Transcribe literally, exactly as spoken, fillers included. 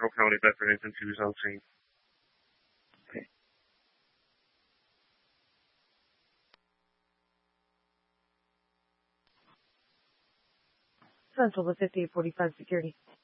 Central County Veteran Agency was on scene. Okay. Central to fifty-eight forty-five security.